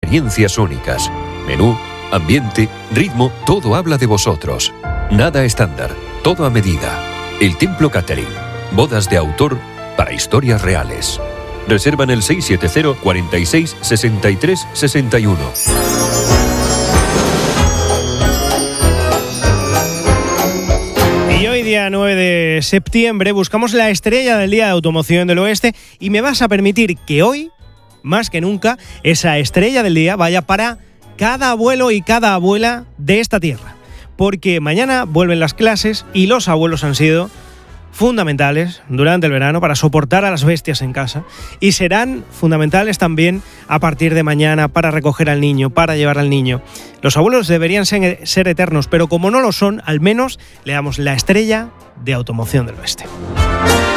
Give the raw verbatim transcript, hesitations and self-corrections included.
experiencias únicas. Menú, ambiente, ritmo, todo habla de vosotros. Nada estándar, todo a medida. El Templo Catering. Bodas de autor para historias reales. Reserva en el seis siete cero, cuarenta y seis, sesenta y tres, sesenta y uno. Y hoy, día nueve de septiembre, buscamos la estrella del Día de Automoción del Oeste y me vas a permitir que hoy, más que nunca, esa estrella del día vaya para cada abuelo y cada abuela de esta tierra. Porque mañana vuelven las clases y los abuelos han sido fundamentales durante el verano para soportar a las bestias en casa y serán fundamentales también a partir de mañana para recoger al niño, para llevar al niño. Los abuelos deberían ser, ser eternos, pero como no lo son, al menos le damos la estrella de Automoción del Oeste.